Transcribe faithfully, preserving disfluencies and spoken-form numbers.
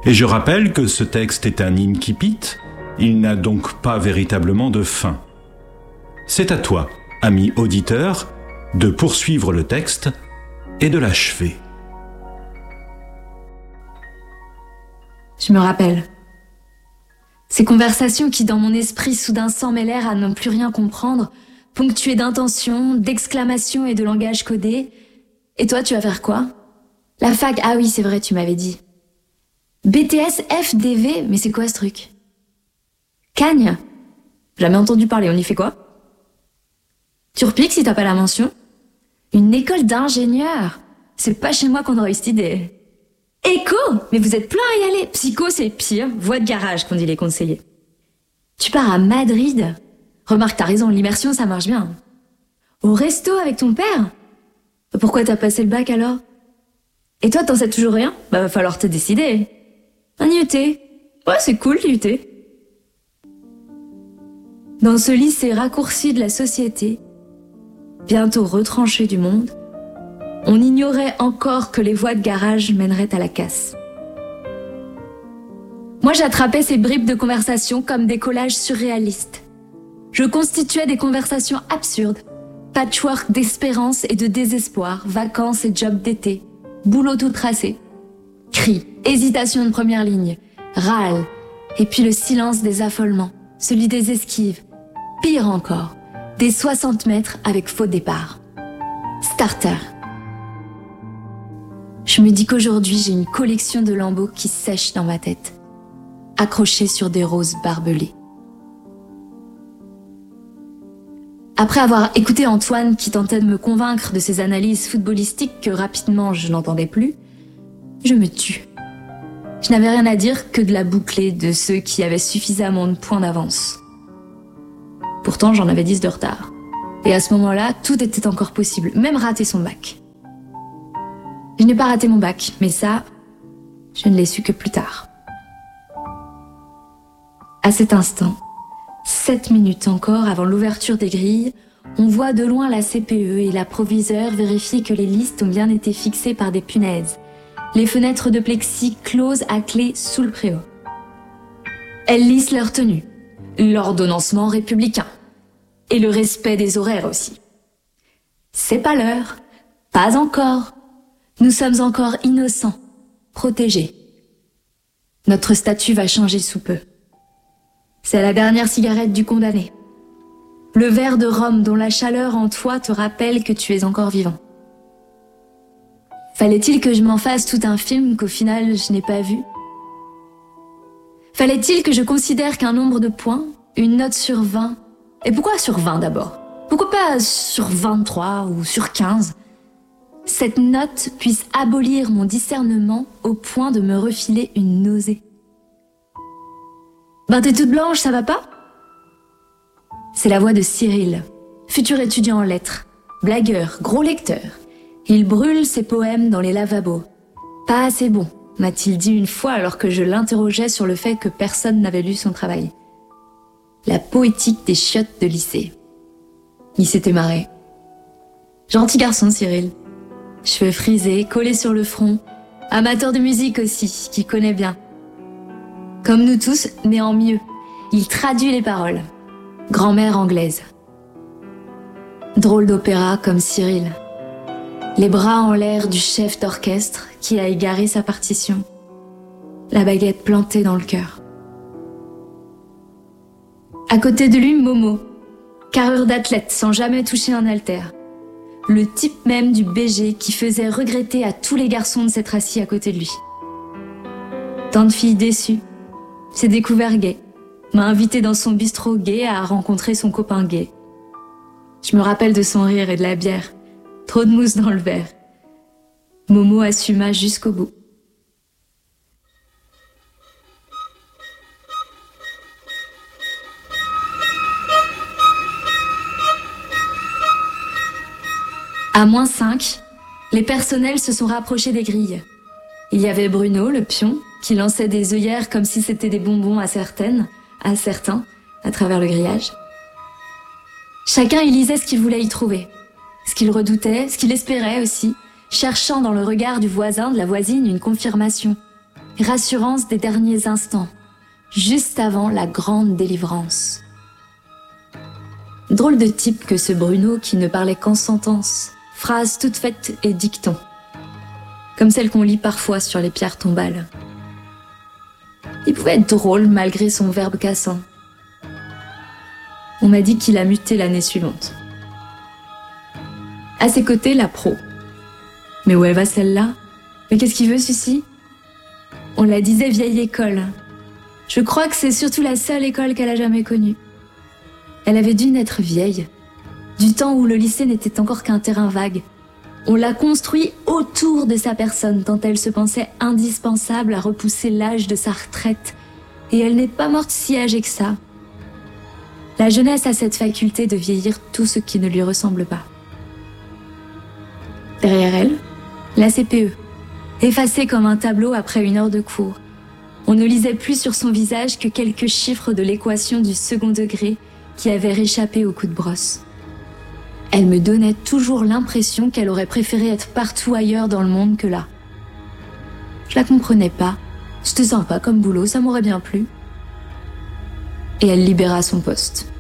Et je rappelle que ce texte est un incipit, il n'a donc pas véritablement de fin. C'est à toi, ami auditeur, de poursuivre le texte et de l'achever. Je me rappelle. Ces conversations qui, dans mon esprit, soudain s'emmêlèrent à ne plus rien comprendre, ponctuées d'intentions, d'exclamations et de langage codé. Et toi, tu vas faire quoi? La fac, ah oui, c'est vrai, tu m'avais dit. B T S F D V, mais c'est quoi ce truc? Cagne? Jamais entendu parler, on y fait quoi? Tu repiques si t'as pas la mention? Une école d'ingénieur? C'est pas chez moi qu'on aurait eu cette idée. Éco? Mais vous êtes plein à y aller. Psycho, c'est pire. Voie de garage, qu'on dit les conseillers. Tu pars à Madrid? Remarque, t'as raison, l'immersion, ça marche bien. Au resto avec ton père? Pourquoi t'as passé le bac alors? Et toi, t'en sais toujours rien? Bah, va falloir te décider. Un I U T. Ouais, c'est cool, l'I U T. Dans ce lycée raccourci de la société, bientôt retranché du monde, on ignorait encore que les voies de garage mèneraient à la casse. Moi, j'attrapais ces bribes de conversation comme des collages surréalistes. Je constituais des conversations absurdes, patchwork d'espérance et de désespoir, vacances et jobs d'été, boulot tout tracé, cris, hésitation de première ligne, râles, et puis le silence des affolements, celui des esquives, pire encore, des soixante mètres avec faux départ. Starter. Je me dis qu'aujourd'hui, j'ai une collection de lambeaux qui sèchent dans ma tête, accrochés sur des roses barbelées. Après avoir écouté Antoine qui tentait de me convaincre de ses analyses footballistiques que rapidement je n'entendais plus, je me tue. Je n'avais rien à dire que de la boucler de ceux qui avaient suffisamment de points d'avance. Pourtant, j'en avais dix de retard. Et à ce moment-là, tout était encore possible, même rater son bac. Je n'ai pas raté mon bac, mais ça, je ne l'ai su que plus tard. À cet instant, sept minutes encore avant l'ouverture des grilles, on voit de loin la C P E et la proviseure vérifier que les listes ont bien été fixées par des punaises. Les fenêtres de plexi closes à clé sous le préau. Elles lissent leur tenue, l'ordonnancement républicain et le respect des horaires aussi. C'est pas l'heure, pas encore. Nous sommes encore innocents, protégés. Notre statut va changer sous peu. C'est la dernière cigarette du condamné. Le verre de rhum dont la chaleur en toi te rappelle que tu es encore vivant. Fallait-il que je m'en fasse tout un film qu'au final je n'ai pas vu? Fallait-il que je considère qu'un nombre de points, une note sur vingt, et pourquoi sur vingt d'abord? Pourquoi pas sur vingt-trois ou sur quinze? Cette note puisse abolir mon discernement au point de me refiler une nausée. Ben t'es toute blanche, ça va pas? C'est la voix de Cyril, futur étudiant en lettres, blagueur, gros lecteur. Il brûle ses poèmes dans les lavabos. Pas assez bon, m'a-t-il dit une fois alors que je l'interrogeais sur le fait que personne n'avait lu son travail. La poétique des chiottes de lycée. Il s'était marré. Gentil garçon, Cyril. Cheveux frisés, collés sur le front. Amateur de musique aussi, qui connaît bien. Comme nous tous, mais en mieux. Il traduit les paroles. Grand-mère anglaise. Drôle d'opéra comme Cyril. Les bras en l'air du chef d'orchestre qui a égaré sa partition. La baguette plantée dans le cœur. À côté de lui, Momo. Carrure d'athlète sans jamais toucher un haltère. Le type même du B G qui faisait regretter à tous les garçons de s'être assis à côté de lui. Tant de filles déçues. S'est découvert gay. M'a invité dans son bistrot gay à rencontrer son copain gay. Je me rappelle de son rire et de la bière. Trop de mousse dans le verre. Momo assuma jusqu'au bout. À moins cinq, les personnels se sont rapprochés des grilles. Il y avait Bruno, le pion, qui lançait des œillères comme si c'était des bonbons à certaines, à certains, à travers le grillage. Chacun y lisait ce qu'il voulait y trouver, ce qu'il redoutait, ce qu'il espérait aussi, cherchant dans le regard du voisin, de la voisine, une confirmation. rassurance des derniers instants, juste avant la grande délivrance. Drôle de type que ce Bruno qui ne parlait qu'en sentences, phrases toutes faites et dictons, comme celles qu'on lit parfois sur les pierres tombales. Il pouvait être drôle malgré son verbe cassant. On m'a dit qu'il a muté l'année suivante. À ses côtés, la pro. Mais où elle va celle-là? Mais qu'est-ce qu'il veut, celui-ci? On la disait vieille école. Je crois que c'est surtout la seule école qu'elle a jamais connue. Elle avait dû naître vieille, du temps où le lycée n'était encore qu'un terrain vague. On l'a construit autour de sa personne tant elle se pensait indispensable à repousser l'âge de sa retraite. Et elle n'est pas morte si âgée que ça. La jeunesse a cette faculté de vieillir tout ce qui ne lui ressemble pas. Derrière elle, la C P E, effacée comme un tableau après une heure de cours. On ne lisait plus sur son visage que quelques chiffres de l'équation du second degré qui avaient réchappé au coup de brosse. Elle me donnait toujours l'impression qu'elle aurait préféré être partout ailleurs dans le monde que là. Je la comprenais pas. C'était sympa comme boulot, ça m'aurait bien plu. Et elle libéra son poste.